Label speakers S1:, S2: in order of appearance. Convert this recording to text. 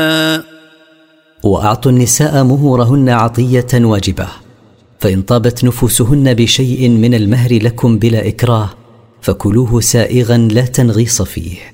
S1: وأعطوا النساء مهورهن عطية واجبة، فإن طابت نفوسهن بشيء من المهر لكم بلا إكراه فكلوه سائغا لا تنغيص فيه.